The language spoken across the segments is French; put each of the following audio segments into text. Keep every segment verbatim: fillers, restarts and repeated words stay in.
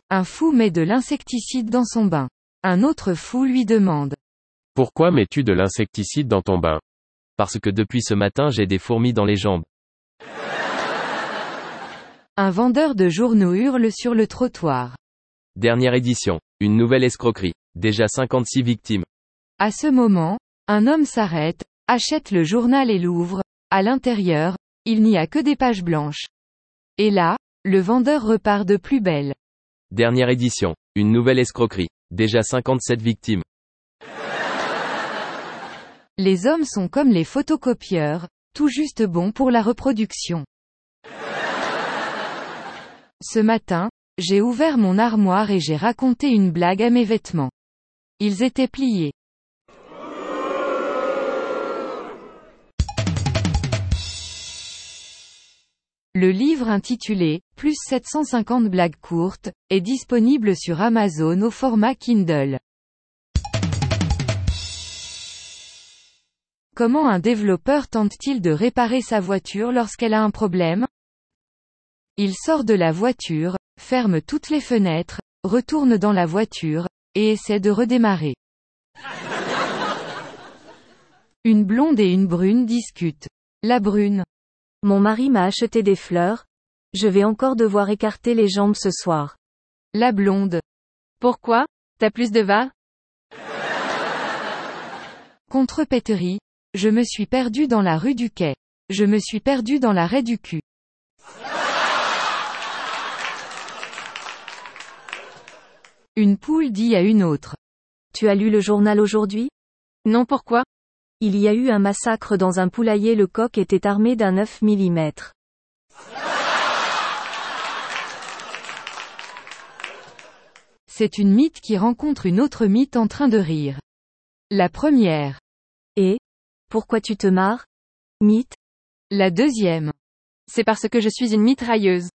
Un fou met de l'insecticide dans son bain. Un autre fou lui demande. Pourquoi mets-tu de l'insecticide dans ton bain? Parce que depuis ce matin j'ai des fourmis dans les jambes. Un vendeur de journaux hurle sur le trottoir. Dernière édition. Une nouvelle escroquerie. Déjà cinquante-six victimes. À ce moment, un homme s'arrête, achète le journal et l'ouvre. À l'intérieur, il n'y a que des pages blanches. Et là, le vendeur repart de plus belle. Dernière édition. Une nouvelle escroquerie. Déjà cinquante-sept victimes. Les hommes sont comme les photocopieurs, tout juste bons pour la reproduction. Ce matin, j'ai ouvert mon armoire et j'ai raconté une blague à mes vêtements. Ils étaient pliés. Le livre intitulé « Plus sept cent cinquante blagues courtes » est disponible sur Amazon au format Kindle. Comment un développeur tente-t-il de réparer sa voiture lorsqu'elle a un problème? Il sort de la voiture, ferme toutes les fenêtres, retourne dans la voiture, et essaie de redémarrer. Une blonde et une brune discutent. La brune. Mon mari m'a acheté des fleurs. Je vais encore devoir écarter les jambes ce soir. La blonde. Pourquoi? T'as plus de va? Contrepéterie. Je me suis perdu dans la rue du Quai. Je me suis perdu dans l'arrêt du cul. Une poule dit à une autre. Tu as lu le journal aujourd'hui? Non, pourquoi? Il y a eu un massacre dans un poulailler, le coq était armé d'un neuf millimètres. C'est une mythe qui rencontre une autre mythe en train de rire. La première. Et? Pourquoi tu te marres? Mythe. La deuxième. C'est parce que je suis une mitrailleuse.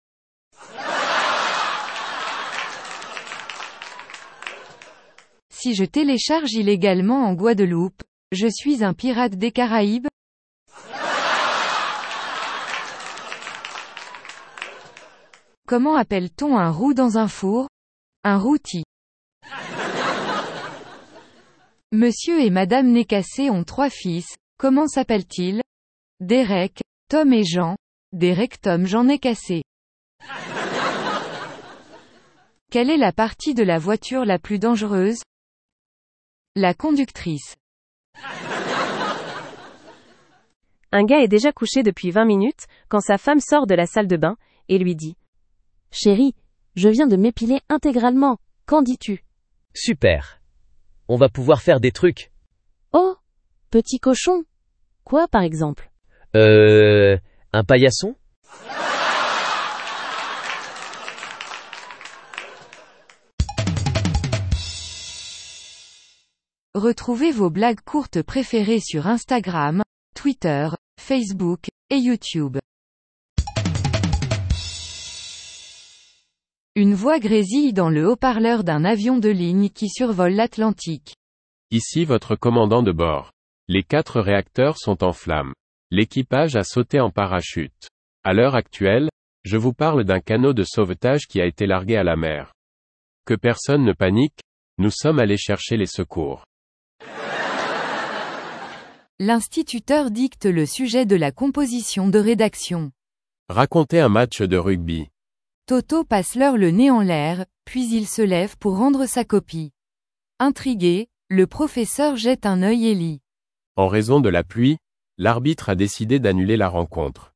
Si je télécharge illégalement en Guadeloupe, je suis un pirate des Caraïbes? Comment appelle-t-on un roux dans un four? Un rôti. Monsieur et Madame Nécassé ont trois fils, comment s'appellent-ils? Derek, Tom et Jean. Derek Tom Jean Nécassé. Quelle est la partie de la voiture la plus dangereuse? La conductrice. Un gars est déjà couché depuis vingt minutes, quand sa femme sort de la salle de bain, et lui dit. Chérie, je viens de m'épiler intégralement, qu'en dis-tu? Super. On va pouvoir faire des trucs. Oh, petit cochon. Quoi par exemple? Euh, un paillasson? Retrouvez vos blagues courtes préférées sur Instagram, Twitter, Facebook, et YouTube. Une voix grésille dans le haut-parleur d'un avion de ligne qui survole l'Atlantique. Ici votre commandant de bord. Les quatre réacteurs sont en flammes. L'équipage a sauté en parachute. À l'heure actuelle, je vous parle d'un canot de sauvetage qui a été largué à la mer. Que personne ne panique, nous sommes allés chercher les secours. L'instituteur dicte le sujet de la composition de rédaction. Racontez un match de rugby. Toto passe l'heure le nez en l'air, puis il se lève pour rendre sa copie. Intrigué, le professeur jette un œil et lit. En raison de la pluie, l'arbitre a décidé d'annuler la rencontre.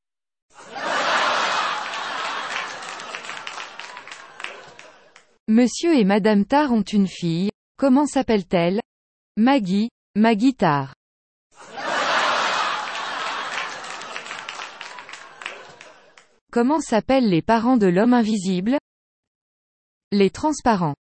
Monsieur et Madame Tar ont une fille, comment s'appelle-t-elle? Maggie, Maggie Tar. Comment s'appellent les parents de l'homme invisible? Les transparents.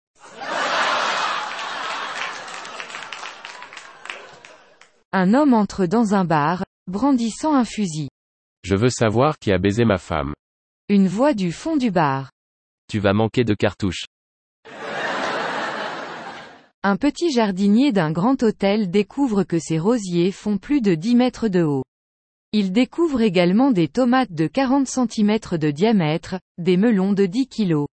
Un homme entre dans un bar, brandissant un fusil. Je veux savoir qui a baisé ma femme. Une voix du fond du bar. Tu vas manquer de cartouches. Un petit jardinier d'un grand hôtel découvre que ses rosiers font plus de dix mètres de haut. Il découvre également des tomates de quarante centimètres de diamètre, des melons de dix kilos.